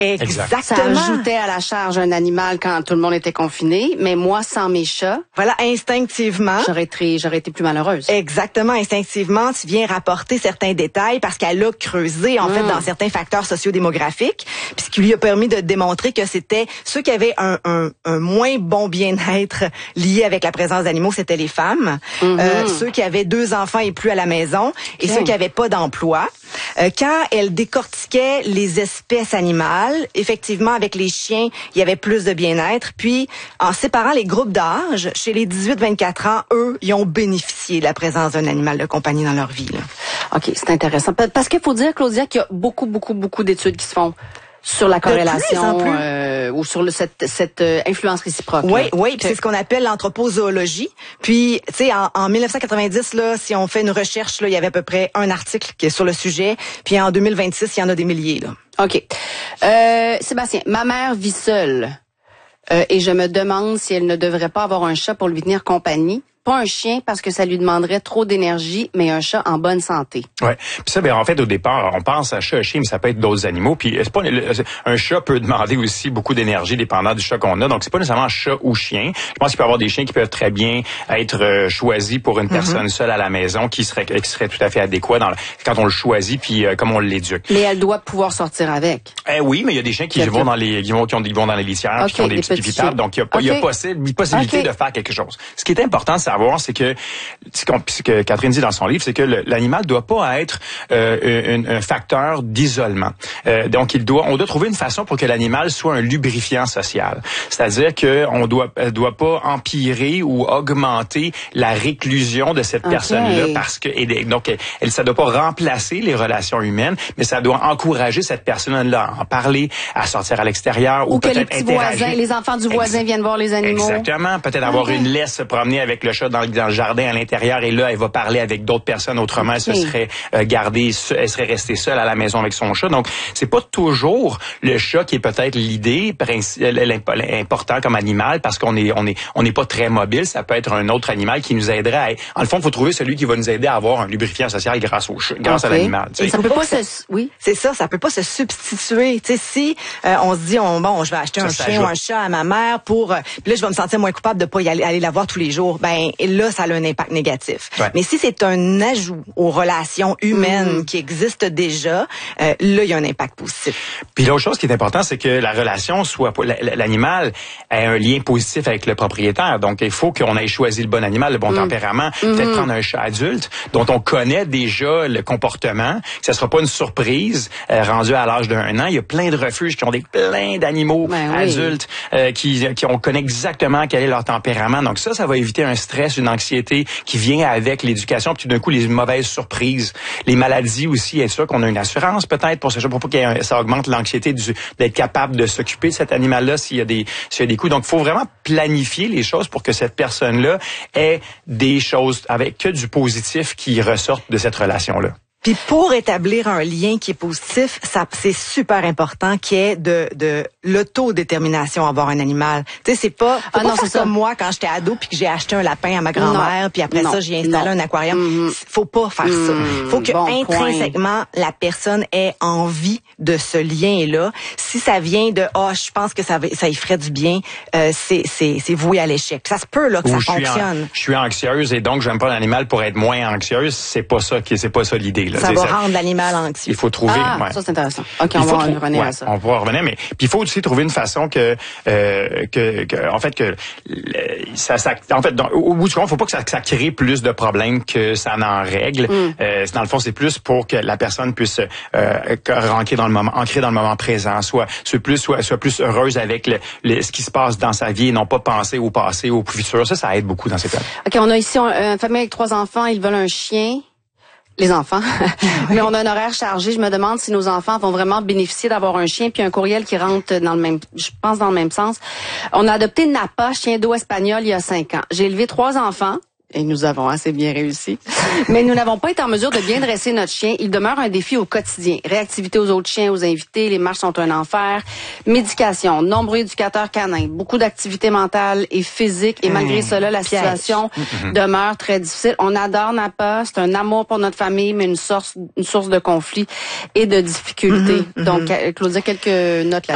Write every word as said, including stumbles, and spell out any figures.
Exactement. Ça ajoutait à la charge un animal quand tout le monde était confiné, mais moi, sans mes chats, voilà, instinctivement, j'aurais été, j'aurais été plus malheureuse. Exactement, instinctivement, tu viens rapporter certains détails parce qu'elle a creusé, en mmh. fait, dans certains facteurs sociodémographiques, puis ce qui lui a permis de démontrer que c'était ceux qui avaient un, un, un moins bon bien-être lié avec la présence d'animaux, c'était les femmes, mmh. euh, ceux qui avaient deux enfants et plus à la maison, et okay. ceux qui avaient pas d'emploi. Euh, quand elle décortiquait les espèces animales, effectivement, avec les chiens, il y avait plus de bien-être. Puis, en séparant les groupes d'âge, chez les dix-huit à vingt-quatre ans, eux, ils ont bénéficié de la présence d'un animal de compagnie dans leur vie. Là. OK, c'est intéressant. Parce qu'il faut dire, Claudia, qu'il y a beaucoup, beaucoup, beaucoup d'études qui se font sur la corrélation plus plus. Euh, ou sur le, cette, cette euh, influence réciproque. Oui, oui, c'est ce qu'on appelle l'anthropozoologie. Puis, tu sais, en, en dix-neuf cent quatre-vingt-dix, là, si on fait une recherche, là, il y avait à peu près un article qui est sur le sujet. Puis en deux mille vingt-six, il y en a des milliers. Là. OK. Euh, Sébastien, ma mère vit seule euh, et je me demande si elle ne devrait pas avoir un chat pour lui tenir compagnie. Pas un chien parce que ça lui demanderait trop d'énergie, mais un chat en bonne santé. Ouais. Puis ça, ben en fait, au départ, on pense à chat, à chien, mais ça peut être d'autres animaux. Puis c'est pas un chat peut demander aussi beaucoup d'énergie, dépendant du chat qu'on a. Donc c'est pas nécessairement chat ou chien. Je pense qu'il peut y avoir des chiens qui peuvent très bien être euh, choisis pour une personne mm-hmm. seule à la maison, qui serait qui serait tout à fait adéquat dans le, quand on le choisit, puis euh, comme on l'éduque. Mais elle doit pouvoir sortir avec. Eh oui, mais il y a des chiens qui vont dans les qui vont qui, ont, qui vont dans les litières, okay, puis qui ont des, des petits pipipables. Donc il y a pas okay. il y a possible, possibilité okay. de faire quelque chose. Ce qui est important de savoir, c'est que ce que Catherine dit dans son livre, c'est que le, l'animal doit pas être euh, un, un facteur d'isolement. Euh, donc, il doit, on doit trouver une façon pour que l'animal soit un lubrifiant social. C'est-à-dire que on doit, doit pas empirer ou augmenter la réclusion de cette okay. personne-là, parce que et donc, elle, ça doit pas remplacer les relations humaines, mais ça doit encourager cette personne-là à en parler, à sortir à l'extérieur ou, ou peut-être que les petits interagir. Voisins, les enfants du voisin Ex- viennent voir les animaux. Exactement. Peut-être avoir okay. une laisse, se promener avec le chat dans, dans le jardin à l'intérieur, et là, elle va parler avec d'autres personnes. Autrement, okay. elle se serait euh, gardée, elle serait restée seule à la maison avec son chat. Donc, c'est pas toujours le chat qui est peut-être l'idée important comme animal, parce qu'on est, on est, on n'est pas très mobile. Ça peut être un autre animal qui nous aiderait à, en le fond, il faut trouver celui qui va nous aider à avoir un lubrifiant social grâce au chat, grâce okay. à l'animal. Et ça peut pas se, oui. C'est ça, ça peut pas se substituer. Tu sais, si euh, on se dit, on, bon, je vais acheter ça, un ça chien ajoute. ou un chat à ma mère pour, euh, puis là, je vais me sentir moins coupable de pas y aller, aller la voir tous les jours. Ben, là, ça a un impact négatif. Ouais. Mais si c'est un ajout aux relations humaines mmh. qui existent déjà, euh, là, il y a un impact positif. Puis l'autre chose qui est important, c'est que la relation soit, l'animal ait un lien positif avec le propriétaire. Donc, il faut qu'on ait choisi le bon animal, le bon mmh. tempérament. Mmh. Peut-être prendre un chat adulte dont on connaît déjà le comportement. Que ça sera pas une surprise euh, rendue à l'âge d'un an. Il y a plein de refuges qui ont des plein d'animaux ben adultes oui. euh, qui, qui on connaît exactement quel est leur tempérament. Donc ça, ça va éviter un stress, une anxiété qui vient avec l'éducation, puis tout d'un coup, les mauvaises surprises, les maladies aussi, être sûr qu'on a une assurance peut-être pour ce genre, pour pas que ça augmente l'anxiété du, d'être capable de s'occuper de cet animal-là s'il y a des, s'il y a des coups. Donc, il faut vraiment planifier les choses pour que cette personne-là ait des choses avec que du positif qui ressortent de cette relation-là. Puis pour établir un lien qui est positif, ça c'est super important qu'il y ait de de l'autodétermination à avoir un animal. Tu sais, c'est pas faut ah pas non, faire c'est comme ça. Moi quand j'étais ado puis que j'ai acheté un lapin à ma grand-mère, non. puis après non. ça j'ai installé non. un aquarium. Mm-hmm. Faut pas faire mm-hmm. ça. Faut que bon intrinsèquement point. La personne ait envie de ce lien-là. Si ça vient de ah, oh, je pense que ça ça y ferait du bien, euh, c'est c'est c'est voué à l'échec. Ça se peut là que Ou ça fonctionne. En, je suis anxieuse et donc j'aime pas l'animal pour être moins anxieuse, c'est pas ça qui c'est pas ça l'idée. Là, ça va ça, rendre l'animal anxieux. Il faut trouver. Ah, ouais. ça c'est intéressant. Ok, on va en revenir ouais, à ça. On va revenir, mais puis il faut aussi trouver une façon que, euh, que, que en fait que ça, ça en fait, dans, au bout du compte, faut pas que ça, que ça crée plus de problèmes que ça n'en règle. Mm. Euh, dans le fond, c'est plus pour que la personne puisse euh, rentrer dans le moment, ancrer dans le moment présent, soit, soit plus, soit, soit plus heureuse avec le, le, ce qui se passe dans sa vie et non pas penser au passé, au futur. Ça, ça aide beaucoup dans ces cas. Ok, on a ici une famille avec trois enfants. Ils veulent un chien. Les enfants. Mais on a un horaire chargé. Je me demande si nos enfants vont vraiment bénéficier d'avoir un chien, puis un courriel qui rentre dans le même, je pense dans le même sens. On a adopté Napa, chien d'eau espagnol, il y a cinq ans. J'ai élevé trois enfants. Et nous avons assez bien réussi. Mais nous n'avons pas été en mesure de bien dresser notre chien. Il demeure un défi au quotidien. Réactivité aux autres chiens, aux invités, les marches sont un enfer. Médication, nombreux éducateurs canins, beaucoup d'activités mentales et physiques. Et malgré mmh, cela, la piège. situation mmh. demeure très difficile. On adore Napa, c'est un amour pour notre famille, mais une source, une source de conflit et de difficultés. Mmh, Donc, Claudia, quelques notes là.